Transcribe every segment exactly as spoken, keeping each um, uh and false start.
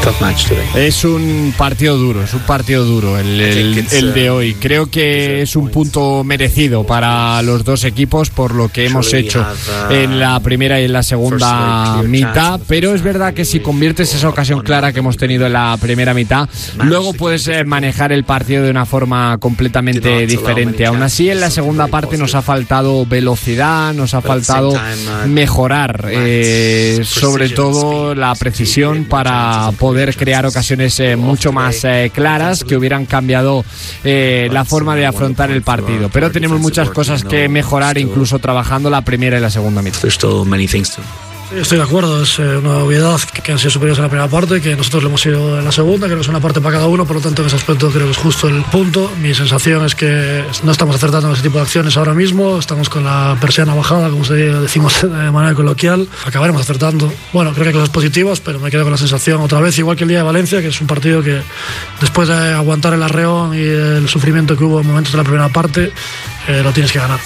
Es un partido duro, es un partido duro el, el, el de hoy. Creo que es un punto merecido para los dos equipos por lo que hemos hecho en la primera y en la segunda mitad, pero es verdad que si conviertes esa ocasión clara que hemos tenido en la primera mitad, luego puedes manejar el partido de una forma completamente diferente. Aún así, en la segunda parte nos ha faltado velocidad, nos ha faltado mejorar eh, sobre todo la precisión para poder crear ocasiones eh, mucho más eh, claras que hubieran cambiado eh, la forma de afrontar el partido. Pero tenemos muchas cosas que mejorar, incluso trabajando la primera y la segunda mitad. Sí, estoy de acuerdo, es eh, una obviedad que, que han sido superiores en la primera parte, que nosotros lo hemos sido en la segunda, creo que es una parte para cada uno, por lo tanto en ese aspecto creo que es justo el punto. Mi sensación es que no estamos acertando en ese tipo de acciones ahora mismo, estamos con la persiana bajada, como se decimos de manera coloquial, acabaremos acertando. Bueno, creo que hay cosas positivas, pero me quedo con la sensación otra vez, igual que el día de Valencia, que es un partido que después de aguantar el arreón y el sufrimiento que hubo en momentos de la primera parte, eh, lo tienes que ganar.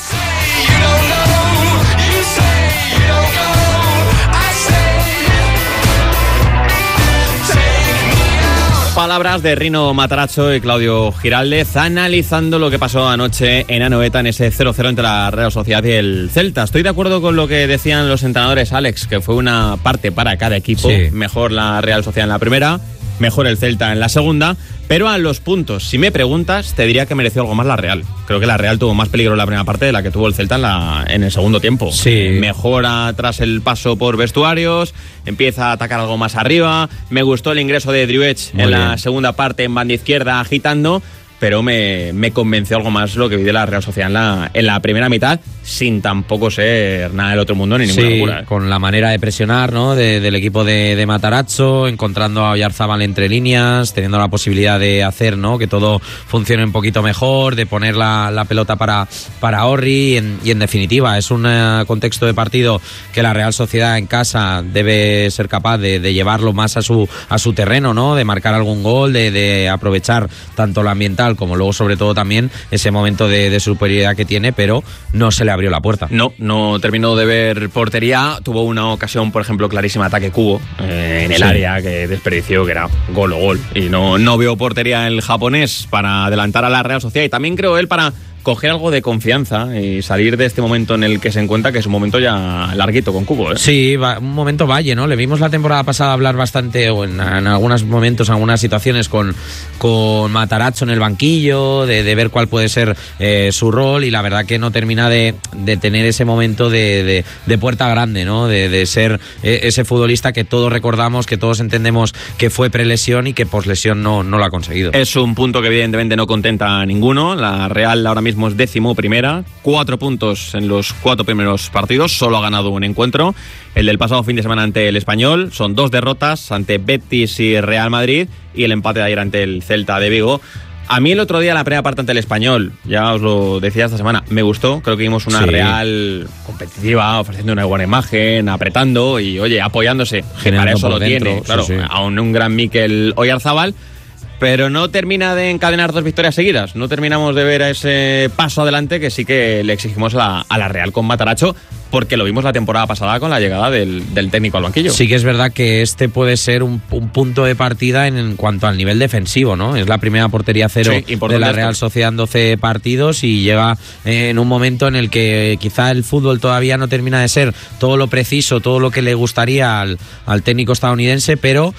Palabras de Rino Matarazzo y Claudio Giraldez analizando lo que pasó anoche en Anoeta en ese cero cero entre la Real Sociedad y el Celta. Estoy de acuerdo con lo que decían los entrenadores, Alex, que fue una parte para cada equipo. Sí. Mejor la Real Sociedad en la primera, mejor el Celta en la segunda, pero a los puntos, si me preguntas, te diría que mereció algo más la Real. Creo que la Real tuvo más peligro en la primera parte de la que tuvo el Celta en, la, en el segundo tiempo. Sí. Mejora tras el paso por vestuarios, empieza a atacar algo más arriba. Me gustó el ingreso de Driouech en bien. La segunda parte en banda izquierda agitando, pero me, me convenció algo más lo que vi de la Real Sociedad en la, en la primera mitad, sin tampoco ser nada del otro mundo ni ninguna sí, locura. ¿eh? Con la manera de presionar, ¿no? de, del equipo de, de Matarazzo, encontrando a Oyarzábal entre líneas, teniendo la posibilidad de hacer, ¿no? que todo funcione un poquito mejor, de poner la, la pelota para, para Orri, y en, y en definitiva es un uh, contexto de partido que la Real Sociedad en casa debe ser capaz de, de llevarlo más a su, a su terreno, ¿no? de marcar algún gol, de, de aprovechar tanto lo ambiental como luego sobre todo también ese momento de, de superioridad que tiene, pero no se le abrió la puerta. No, no terminó de ver portería, tuvo una ocasión, por ejemplo, clarísima ataque Kubo eh, en el sí. área que desperdició, que era gol o gol, y no, no vio portería el japonés para adelantar a la Real Sociedad, y también creo él para coger algo de confianza y salir de este momento en el que se encuentra, que es un momento ya larguito con Kubo, ¿eh? Sí, va, un momento valle, ¿no? Le vimos la temporada pasada hablar bastante, o en, en algunos momentos, en algunas situaciones, con, con Matarazzo en el banquillo, de, de ver cuál puede ser eh, su rol, y la verdad que no termina de, de tener ese momento de, de, de puerta grande, ¿no? De, de ser eh, ese futbolista que todos recordamos, que todos entendemos que fue prelesión y que poslesión no, no lo ha conseguido. Es un punto que evidentemente no contenta a ninguno. La Real ahora mismo es décimo primera, cuatro puntos en los cuatro primeros partidos, solo ha ganado un encuentro, el del pasado fin de semana ante el Español, son dos derrotas ante Betis y Real Madrid, y el empate de ayer ante el Celta de Vigo. A mí el otro día, la primera parte ante el Español, ya os lo decía esta semana, me gustó, creo que vimos una sí. Real competitiva, ofreciendo una buena imagen, apretando y, oye, apoyándose, que para eso lo dentro, tiene, claro, sí, sí. aún un gran Mikel Oyarzábal, pero no termina de encadenar dos victorias seguidas. No terminamos de ver a ese paso adelante que sí que le exigimos a la, a la Real con Matarazzo, porque lo vimos la temporada pasada con la llegada del, del técnico al banquillo. Sí que es verdad que este puede ser un, un punto de partida en, en cuanto al nivel defensivo, ¿no? Es la primera portería cero sí, de la Real Sociedad en doce partidos, y llega en un momento en el que quizá el fútbol todavía no termina de ser todo lo preciso, todo lo que le gustaría al, al técnico estadounidense, pero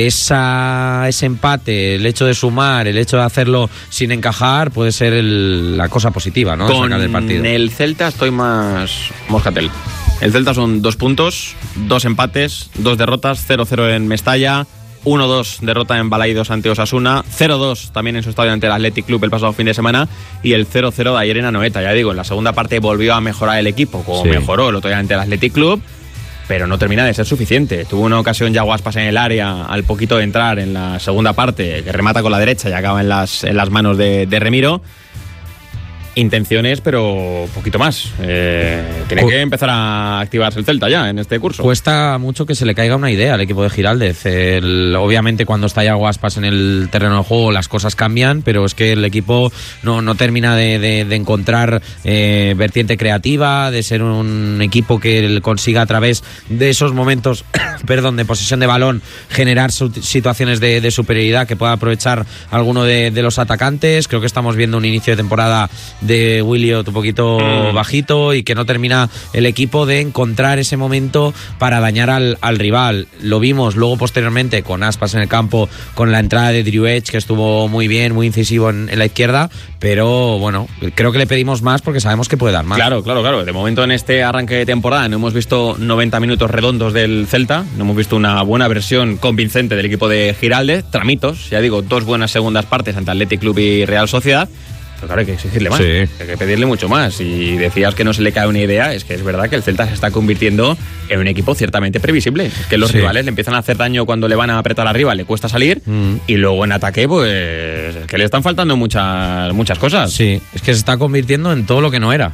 esa, ese empate, el hecho de sumar, el hecho de hacerlo sin encajar, puede ser el, la cosa positiva, ¿no? Con sacar del partido. El Celta estoy más moscatel. El Celta son dos puntos, dos empates, dos derrotas, cero cero en Mestalla, uno dos derrota en Balaidos ante Osasuna, cero dos también en su estadio ante el Athletic Club el pasado fin de semana, y el cero cero de ayer en Anoeta. Ya digo, en la segunda parte volvió a mejorar el equipo, como sí. mejoró el otro día ante el Athletic Club, pero no termina de ser suficiente. Tuvo una ocasión ya Guaspas en el área al poquito de entrar en la segunda parte, que remata con la derecha y acaba en las, en las manos de, de Remiro. intenciones, pero poquito más. Eh, tiene Cu- que empezar a activarse el Celta ya en este curso. Cuesta mucho que se le caiga una idea al equipo de Giraldez. El, obviamente cuando está Yago Aspas en el terreno de juego las cosas cambian, pero es que el equipo no, no termina de, de, de encontrar eh, vertiente creativa, de ser un equipo que consiga a través de esos momentos perdón, de posesión de balón generar situaciones de, de superioridad que pueda aprovechar alguno de, de los atacantes. Creo que estamos viendo un inicio de temporada de Williot un poquito mm. bajito y que no termina el equipo de encontrar ese momento para dañar al, al rival. Lo vimos luego posteriormente con Aspas en el campo, con la entrada de Drew Edge, que estuvo muy bien, muy incisivo en, en la izquierda, pero bueno, creo que le pedimos más porque sabemos que puede dar más. Claro, claro, claro. De momento en este arranque de temporada no hemos visto noventa minutos redondos del Celta, no hemos visto una buena versión convincente del equipo de Giraldez, tramitos, ya digo, dos buenas segundas partes ante Athletic Club y Real Sociedad. Pero claro, hay que exigirle más, sí. Hay que pedirle mucho más. Y decías que no se le cae una idea, es que es verdad que el Celta se está convirtiendo en un equipo ciertamente previsible. Es que los sí. rivales le empiezan a hacer daño cuando le van a apretar arriba, le cuesta salir, mm. y luego en ataque, pues, es que le están faltando muchas, muchas cosas. Sí, es que se está convirtiendo en todo lo que no era.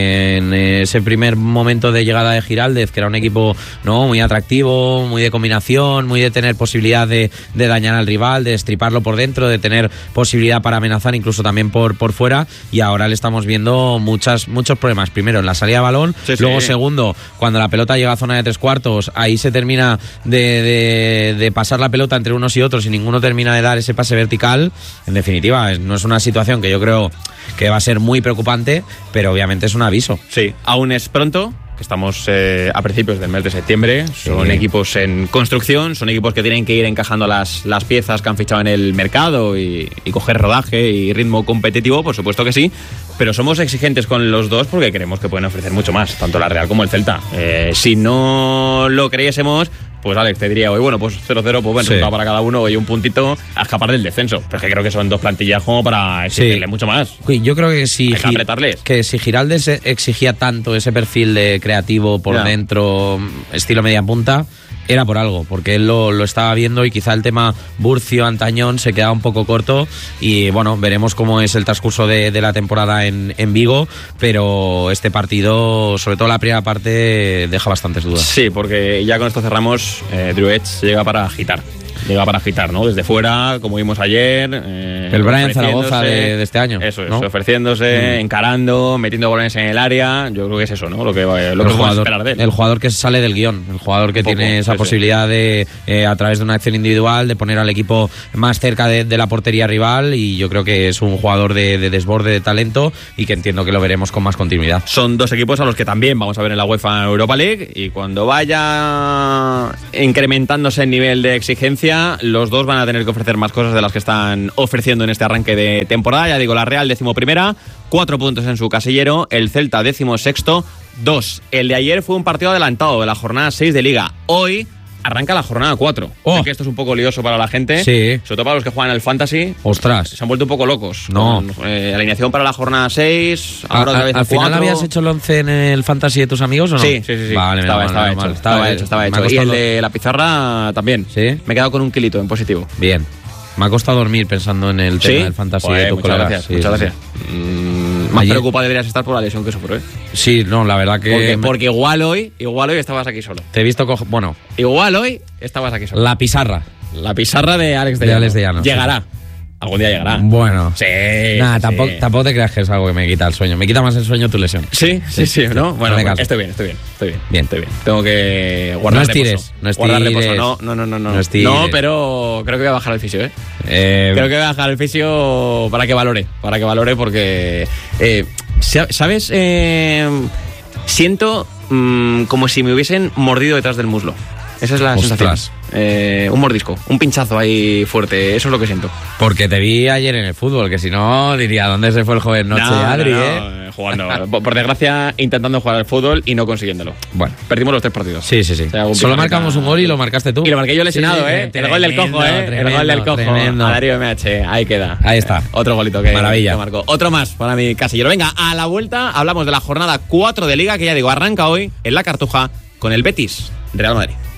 En ese primer momento de llegada de Giraldez, que era un equipo no muy atractivo, muy de combinación, muy de tener posibilidad de, de dañar al rival, de destriparlo por dentro, de tener posibilidad para amenazar incluso también por, por fuera, y ahora le estamos viendo muchas, muchos problemas. Primero en la salida de balón, sí, luego sí. segundo, cuando la pelota llega a zona de tres cuartos, ahí se termina de, de, de pasar la pelota entre unos y otros y ninguno termina de dar ese pase vertical. En definitiva, no es una situación que yo creo que va a ser muy preocupante, pero obviamente es un aviso. Sí, aún es pronto, que estamos eh, a principios del mes de septiembre, son sí. equipos en construcción, son equipos que tienen que ir encajando las, las piezas que han fichado en el mercado y, y coger rodaje y ritmo competitivo, por supuesto que sí, pero somos exigentes con los dos porque creemos que pueden ofrecer mucho más, tanto la Real como el Celta. Eh, si no lo creyésemos, pues Alex te diría hoy, bueno, pues cero cero, pues bueno, sí. para cada uno y un puntito a escapar del descenso. Pero es que creo que son dos plantillas como para exigirle sí. mucho más. Yo creo que si, Hay que apretarles. que si Giraldez exigía tanto ese perfil de creativo por ya. dentro, estilo media punta, era por algo, porque él lo, lo estaba viendo y quizá el tema Burcio-Antañón se quedaba un poco corto y bueno, veremos cómo es el transcurso de, de la temporada en, en Vigo, pero este partido, sobre todo la primera parte, deja bastantes dudas. Sí, porque ya con esto cerramos, eh, Drew Edge llega para agitar. Llega para agitar, ¿no? Desde fuera, como vimos ayer. Eh, el Brian Zaragoza de, de este año. Eso es, ¿no? ofreciéndose, mm. encarando, metiendo balones en el área. Yo creo que es eso, ¿no? Lo que, lo que podemos esperar de él. El jugador que sale del guión, el jugador que Un tiene poco, esa sí, posibilidad sí. de, eh, a través de una acción individual, de poner al equipo más cerca de, de la portería rival, y yo creo que es un jugador de, de desborde, de talento, y que entiendo que lo veremos con más continuidad. Son dos equipos a los que también vamos a ver en la UEFA Europa League, y cuando vaya incrementándose el nivel de exigencia, los dos van a tener que ofrecer más cosas de las que están ofreciendo en este arranque de temporada. Ya digo, la Real décimo primera, cuatro puntos en su casillero, el Celta décimo sexto, dos. El de ayer fue un partido adelantado de la jornada seis de Liga. Hoy arranca la jornada cuatro. Oh. Sé que esto es un poco lioso para la gente, sí. sobre todo para los que juegan al Fantasy. Ostras. Se han vuelto un poco locos. No. Con, eh, alineación para la jornada seis, ahora a, otra vez ¿Al final cuatro. habías hecho el once en el Fantasy de tus amigos o no? Sí, sí, sí. sí. Vale, estaba, mal, estaba, mal, hecho, mal. estaba, estaba hecho, estaba hecho. Y el de la pizarra también. Sí. Me he quedado con un kilito en positivo. Bien. Me ha costado dormir pensando en el tema ¿Sí? del Fantasy Joder, de tu muchas colega. Gracias, sí, muchas sí, gracias. Sí. Mm, más preocupado deberías estar por la lesión que sufro, ¿eh? Sí, no, la verdad que... Porque, porque igual hoy, igual hoy estabas aquí solo. Te he visto... Co- bueno. Igual hoy estabas aquí solo. La pizarra. La pizarra de Alex de, de Llano. Alex de Llano. Llegará. Sí. Algún día llegará. Bueno. Sí. Nada, sí, tampoco, sí. tampoco te creas que es algo que me quita el sueño. Me quita más el sueño tu lesión. Sí, sí, sí, ¿no? Bueno, no bueno estoy bien, estoy bien, estoy bien. Bien. Estoy bien. Tengo que guardar no estires, reposo. No estires. Guardar reposo. No, no, no, no. No, no, no, pero creo que voy a bajar el fisio, ¿eh? eh creo que voy a bajar el fisio para que valore. Para que valore porque... Eh, ¿Sabes? Eh, siento mmm, como si me hubiesen mordido detrás del muslo. Esa es la Ostras. sensación. Eh, un mordisco, un pinchazo ahí fuerte. Eso es lo que siento. Porque te vi ayer en el fútbol, que si no diría, ¿dónde se fue el joven noche, no, Adri? No, no, eh? Jugando. por, por desgracia, intentando jugar al fútbol y no consiguiéndolo. Bueno. Perdimos los tres partidos. Sí, sí, sí. O sea, Solo marcamos un gol y lo marcaste tú. Y lo marqué yo lesionado, sí, ¿eh? Tremendo, el gol del cojo, ¿eh? Tremendo, el gol del cojo. Tremendo. A Darío M H. Ahí queda. Ahí está. Otro golito que, Maravilla. que marcó. Otro más para mi casillero. Venga, a la vuelta hablamos de la jornada cuatro de Liga, que ya digo, arranca hoy en la Cartuja con el Betis Real Madrid.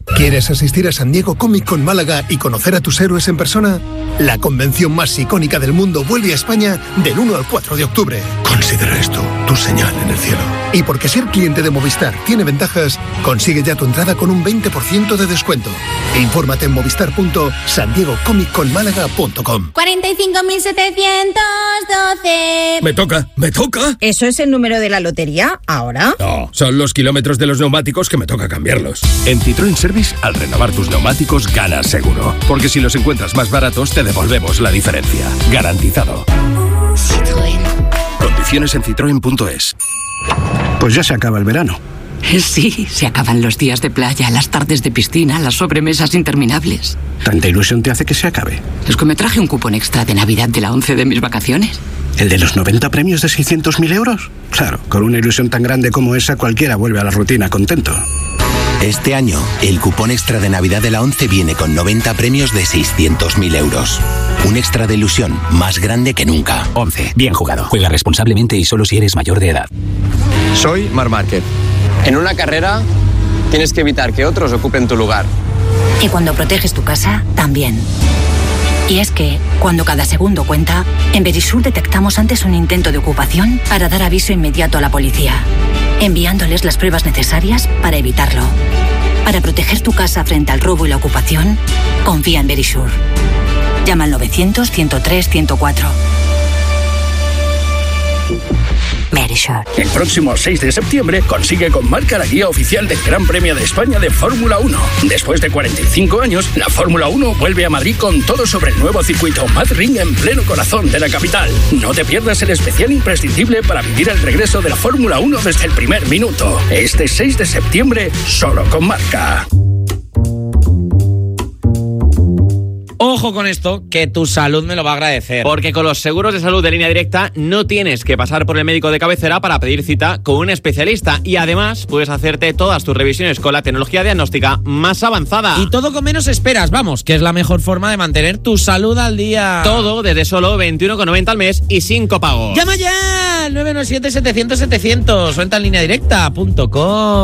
¿Quieres asistir a San Diego Comic Con Málaga y conocer a tus héroes en persona? La convención más icónica del mundo vuelve a España del uno al cuatro de octubre. Considera esto tu señal en el cielo. Y porque ser cliente de Movistar tiene ventajas, consigue ya tu entrada con un veinte por ciento de descuento. Infórmate en movistar punto san diego comic con málaga punto com. cuarenta y cinco mil setecientos doce. Me toca, me toca. ¿Eso es el número de la lotería ahora? No, son los kilómetros de los neumáticos que me toca cambiarlos. En Citroën Service, al renovar tus neumáticos, ganas seguro. Porque si los encuentras más baratos, te devolvemos la diferencia. Garantizado. Citroën. Condiciones en citroen punto es. Pues ya se acaba el verano. Sí, se acaban los días de playa, las tardes de piscina, las sobremesas interminables. ¿Tanta ilusión te hace que se acabe? Es que me traje un cupón extra de Navidad de la once de mis vacaciones. ¿El de los noventa premios de seiscientos mil euros? Claro, con una ilusión tan grande como esa, cualquiera vuelve a la rutina contento. Este año, el cupón extra de Navidad de la once viene con noventa premios de seiscientos mil euros. Un extra de ilusión más grande que nunca. once. Bien jugado. Juega responsablemente y solo si eres mayor de edad. Soy Marc Márquez. En una carrera tienes que evitar que otros ocupen tu lugar. Y cuando proteges tu casa, también. Y es que, cuando cada segundo cuenta, en Verisur detectamos antes un intento de ocupación para dar aviso inmediato a la policía, enviándoles las pruebas necesarias para evitarlo. Para proteger tu casa frente al robo y la ocupación, confía en Verisur. Llama al novecientos, ciento tres, ciento cuatro. Verisur. El próximo seis de septiembre consigue con Marca la guía oficial del Gran Premio de España de Fórmula uno. Después de cuarenta y cinco años, la Fórmula uno vuelve a Madrid con todo sobre el nuevo circuito Madrid en pleno corazón de la capital. No te pierdas el especial imprescindible para vivir el regreso de la Fórmula uno desde el primer minuto. Este seis de septiembre, solo con Marca. Ojo con esto, que tu salud me lo va a agradecer. Porque con los seguros de salud de Línea Directa no tienes que pasar por el médico de cabecera para pedir cita con un especialista. Y además puedes hacerte todas tus revisiones con la tecnología diagnóstica más avanzada. Y todo con menos esperas, vamos, que es la mejor forma de mantener tu salud al día. Todo desde solo veintiuno con noventa al mes y sin copagos. ¡Llama ya! nueve nueve siete, setecientos, setecientos o entra en línea directa punto com.